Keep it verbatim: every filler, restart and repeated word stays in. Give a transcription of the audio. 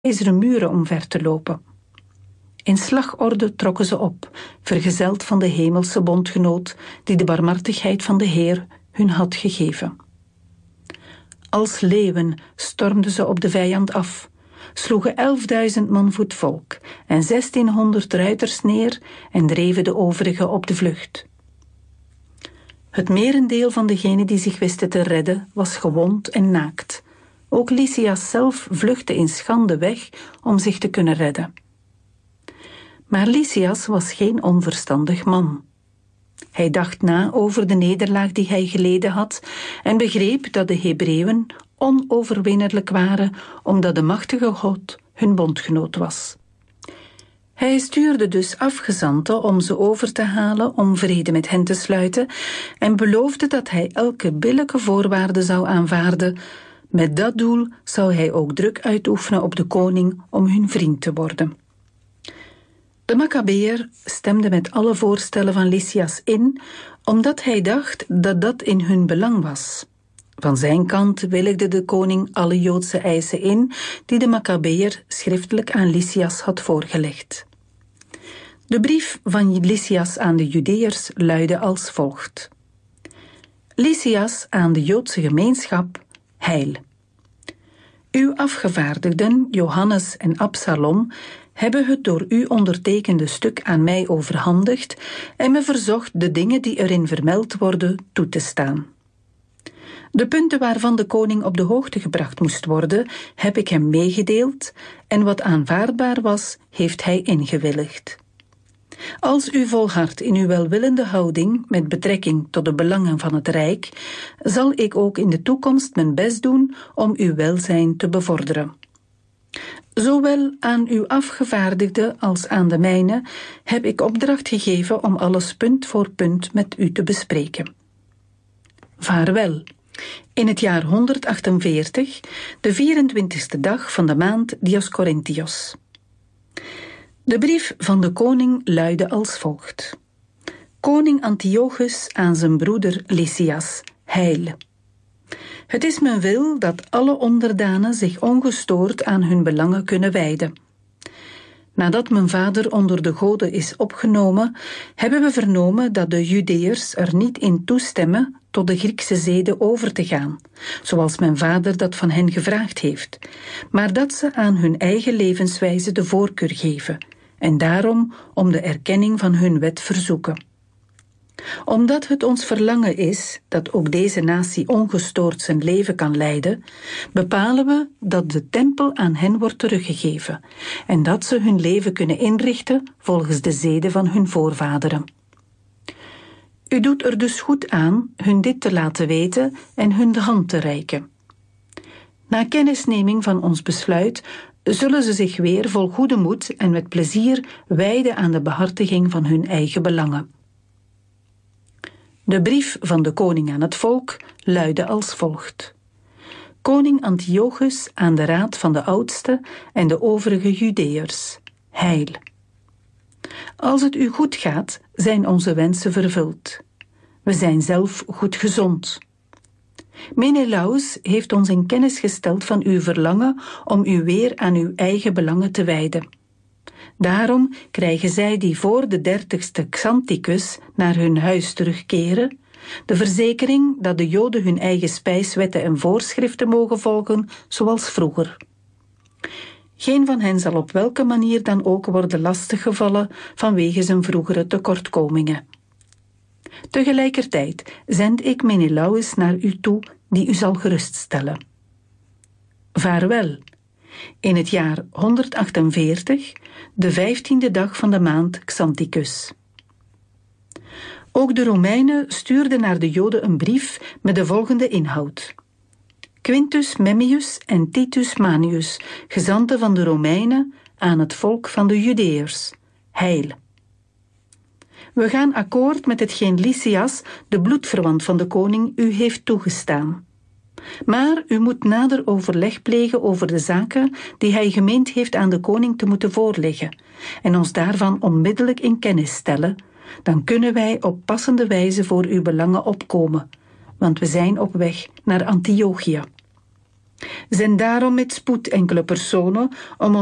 ijzeren muren omver te lopen. In slagorde trokken ze op, vergezeld van de hemelse bondgenoot die de barmhartigheid van de Heer hun had gegeven. Als leeuwen stormden ze op de vijand af, sloegen elfduizend man voetvolk en zestienhonderd ruiters neer en dreven de overigen op de vlucht. Het merendeel van degenen die zich wisten te redden was gewond en naakt. Ook Lysias zelf vluchtte in schande weg om zich te kunnen redden. Maar Lysias was geen onverstandig man. Hij dacht na over de nederlaag die hij geleden had en begreep dat de Hebreeën onoverwinnelijk waren omdat de machtige God hun bondgenoot was. Hij stuurde dus afgezanten om ze over te halen om vrede met hen te sluiten en beloofde dat hij elke billijke voorwaarde zou aanvaarden. Met dat doel zou hij ook druk uitoefenen op de koning om hun vriend te worden. De Maccabeër stemde met alle voorstellen van Lysias in, omdat hij dacht dat dat in hun belang was. Van zijn kant willigde de koning alle Joodse eisen in die de Maccabeër schriftelijk aan Lysias had voorgelegd. De brief van Lysias aan de Judeërs luidde als volgt. Lysias aan de Joodse gemeenschap, heil. Uw afgevaardigden, Johannes en Absalom, hebben het door u ondertekende stuk aan mij overhandigd en me verzocht de dingen die erin vermeld worden toe te staan. De punten waarvan de koning op de hoogte gebracht moest worden, heb ik hem meegedeeld en wat aanvaardbaar was, heeft hij ingewilligd. Als u volhardt in uw welwillende houding met betrekking tot de belangen van het Rijk, zal ik ook in de toekomst mijn best doen om uw welzijn te bevorderen. Zowel aan uw afgevaardigde als aan de mijne heb ik opdracht gegeven om alles punt voor punt met u te bespreken. Vaarwel. In het jaar honderdachtenveertig, de vierentwintigste dag van de maand Dioscorinthios. De brief van de koning luidde als volgt. Koning Antiochus aan zijn broeder Lysias, heil. Het is mijn wil dat alle onderdanen zich ongestoord aan hun belangen kunnen wijden. Nadat mijn vader onder de goden is opgenomen, hebben we vernomen dat de Judeërs er niet in toestemmen tot de Griekse zeden over te gaan, zoals mijn vader dat van hen gevraagd heeft, maar dat ze aan hun eigen levenswijze de voorkeur geven en daarom om de erkenning van hun wet verzoeken. Omdat het ons verlangen is dat ook deze natie ongestoord zijn leven kan leiden, bepalen we dat de tempel aan hen wordt teruggegeven en dat ze hun leven kunnen inrichten volgens de zeden van hun voorvaderen. U doet er dus goed aan hun dit te laten weten en hun de hand te reiken. Na kennisneming van ons besluit zullen ze zich weer vol goede moed en met plezier wijden aan de behartiging van hun eigen belangen. De brief van de koning aan het volk luidde als volgt. Koning Antiochus aan de raad van de oudsten en de overige Judeërs, heil. Als het u goed gaat, zijn onze wensen vervuld. We zijn zelf goed gezond. Menelaus heeft ons in kennis gesteld van uw verlangen om u weer aan uw eigen belangen te wijden. Daarom krijgen zij die voor de dertigste Xanticus naar hun huis terugkeren, de verzekering dat de Joden hun eigen spijswetten en voorschriften mogen volgen zoals vroeger. Geen van hen zal op welke manier dan ook worden lastiggevallen vanwege zijn vroegere tekortkomingen. Tegelijkertijd zend ik Menelaus naar u toe, die u zal geruststellen. Vaarwel. In het jaar honderdachtenveertig, de vijftiende dag van de maand Xanticus. Ook de Romeinen stuurden naar de Joden een brief met de volgende inhoud. Quintus Memmius en Titus Manius, gezanten van de Romeinen aan het volk van de Judeërs, heil. We gaan akkoord met hetgeen Lysias, de bloedverwant van de koning, u heeft toegestaan. Maar u moet nader overleg plegen over de zaken die hij gemeend heeft aan de koning te moeten voorleggen en ons daarvan onmiddellijk in kennis stellen, dan kunnen wij op passende wijze voor uw belangen opkomen, want we zijn op weg naar Antiochië. Zijn daarom met spoed enkele personen om